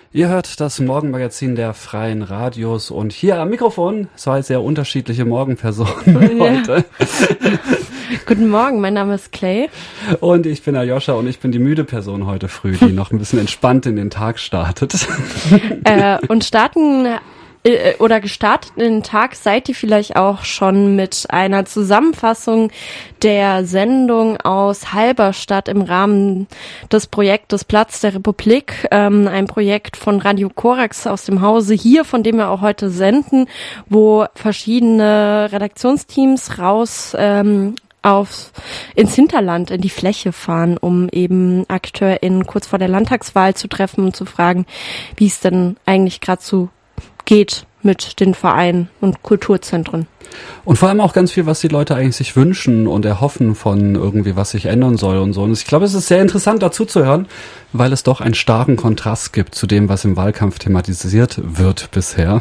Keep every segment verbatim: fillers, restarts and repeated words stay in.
Ihr hört das Morgenmagazin der Freien Radios und hier am Mikrofon zwei sehr unterschiedliche Morgenpersonen heute. Guten Morgen, mein Name ist Clay. Und ich bin Aljoscha und ich bin die müde Person heute früh, die noch ein bisschen entspannt in den Tag startet. Äh, und starten äh, oder gestartet in den Tag seid ihr vielleicht auch schon mit einer Zusammenfassung der Sendung aus Halberstadt im Rahmen des Projektes Platz der Republik, ähm, ein Projekt von Radio Korax aus dem Hause hier, von dem wir auch heute senden, wo verschiedene Redaktionsteams raus ähm, auf ins Hinterland, in die Fläche fahren, um eben AkteurInnen kurz vor der Landtagswahl zu treffen und zu fragen, wie es denn eigentlich gerade so geht mit den Vereinen und Kulturzentren. Und vor allem auch ganz viel, was die Leute eigentlich sich wünschen und erhoffen von irgendwie, was sich ändern soll und so. Und ich glaube, es ist sehr interessant dazu zu hören, weil es doch einen starken Kontrast gibt zu dem, was im Wahlkampf thematisiert wird bisher.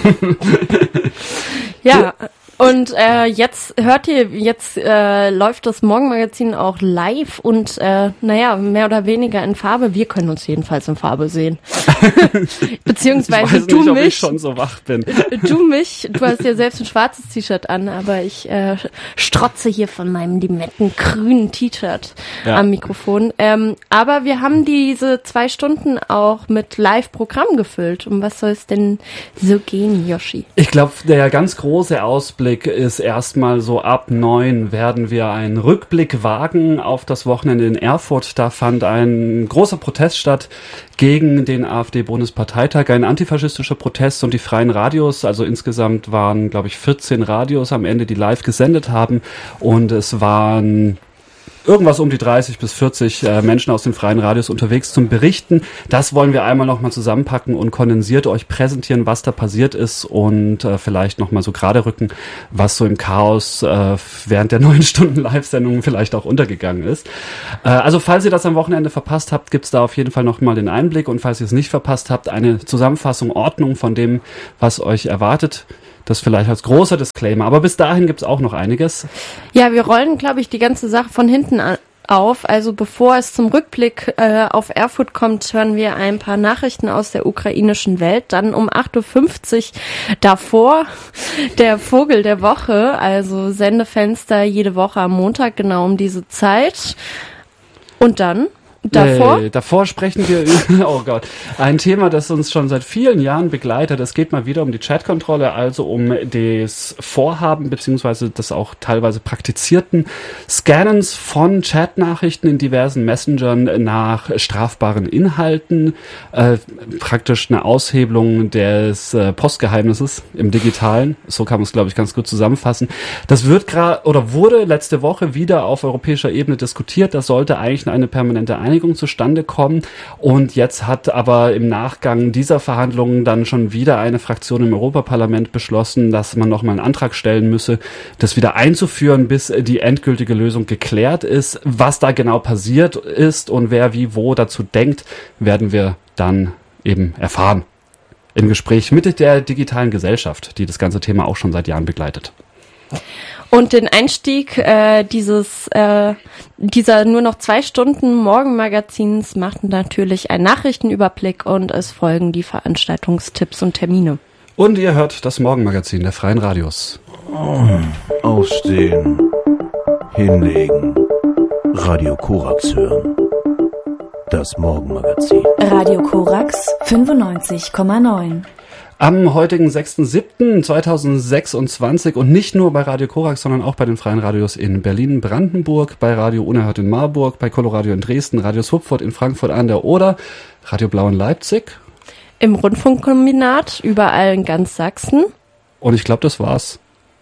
Ja, und äh, jetzt hört ihr, jetzt äh, läuft das Morgenmagazin auch live und äh, naja, mehr oder weniger in Farbe. Wir können uns jedenfalls in Farbe sehen. Beziehungsweise ich weiß du nicht, mich. ob ich schon so wach bin. Du mich, du hast ja selbst ein schwarzes T-Shirt an, aber ich äh, strotze hier von meinem limettengrünen T-Shirt ja. am Mikrofon. Ähm, aber wir haben diese zwei Stunden auch mit Live-Programm gefüllt. Um was soll es denn so gehen, Yoshi? Ich glaube, der ganz große Ausblick ist erstmal so, ab neun werden wir einen Rückblick wagen auf das Wochenende in Erfurt. Da fand ein großer Protest statt gegen den AfD-Bundesparteitag, ein antifaschistischer Protest, und die Freien Radios, also insgesamt waren, glaube ich, vierzehn Radios am Ende, die live gesendet haben, und es waren irgendwas um die dreißig bis vierzig äh, Menschen aus den Freien Radios unterwegs zum Berichten. Das wollen wir einmal nochmal zusammenpacken und kondensiert euch präsentieren, was da passiert ist, und äh, vielleicht nochmal so gerade rücken, was so im Chaos äh, während der neun Stunden Live-Sendung vielleicht auch untergegangen ist. Äh, also falls ihr das am Wochenende verpasst habt, gibt's da auf jeden Fall nochmal den Einblick, und falls ihr es nicht verpasst habt, eine Zusammenfassung, Ordnung von dem, was euch erwartet. Das vielleicht als großer Disclaimer. Aber bis dahin gibt's auch noch einiges. Ja, wir rollen, glaube ich, die ganze Sache von hinten auf. Also bevor es zum Rückblick äh, auf Erfurt kommt, hören wir ein paar Nachrichten aus der ukrainischen Welt. Dann um acht Uhr fünfzig davor der Vogel der Woche, also Sendefenster jede Woche am Montag, genau um diese Zeit. Und dann... Davor? Äh, davor sprechen wir über, oh Gott, ein Thema, das uns schon seit vielen Jahren begleitet. Es geht mal wieder um die Chatkontrolle, also um das Vorhaben beziehungsweise das auch teilweise praktizierten Scannens von Chatnachrichten in diversen Messengern nach strafbaren Inhalten. Äh, praktisch eine Aushebelung des äh, Postgeheimnisses im Digitalen. So kann man es, glaube ich, ganz gut zusammenfassen. Das wird gerade oder wurde letzte Woche wieder auf europäischer Ebene diskutiert. Das sollte eigentlich eine permanente Einigung zustande kommen, und jetzt hat aber im Nachgang dieser Verhandlungen dann schon wieder eine Fraktion im Europaparlament beschlossen, dass man nochmal einen Antrag stellen müsse, das wieder einzuführen, bis die endgültige Lösung geklärt ist. Was da genau passiert ist und wer wie wo dazu denkt, werden wir dann eben erfahren im Gespräch mit der digitalen Gesellschaft, die das ganze Thema auch schon seit Jahren begleitet. Und den Einstieg äh, dieses äh, dieser nur noch zwei Stunden Morgenmagazins macht natürlich ein Nachrichtenüberblick, und es folgen die Veranstaltungstipps und Termine. Und ihr hört das Morgenmagazin der Freien Radios. Aufstehen, hinlegen, Radio Korax hören. Das Morgenmagazin. Radio Korax fünfundneunzig Komma neun. Am heutigen sechster siebter zweitausendsechsundzwanzig, und nicht nur bei Radio Korax, sondern auch bei den Freien Radios in Berlin, Brandenburg, bei Radio Unerhört in Marburg, bei Coloradio in Dresden, Radio Swupfurt in Frankfurt an der Oder, Radio Blau in Leipzig. Im Rundfunkkombinat, überall in ganz Sachsen. Und ich glaube, das war's.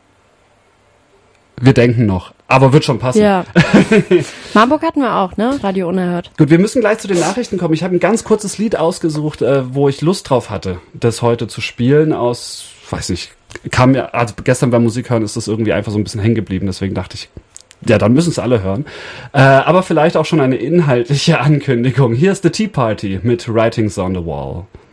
Wir denken noch, aber wird schon passen. Ja. Marburg hatten wir auch, ne? Radio Unerhört. Gut, wir müssen gleich zu den Nachrichten kommen. Ich habe ein ganz kurzes Lied ausgesucht, äh, wo ich Lust drauf hatte, das heute zu spielen. Aus, weiß nicht, kam mir, also gestern beim Musik hören ist das irgendwie einfach so ein bisschen hängen geblieben. Deswegen dachte ich, ja, dann müssen es alle hören. Äh, aber vielleicht auch schon eine inhaltliche Ankündigung. Hier ist The Tea Party mit Writings on the Wall.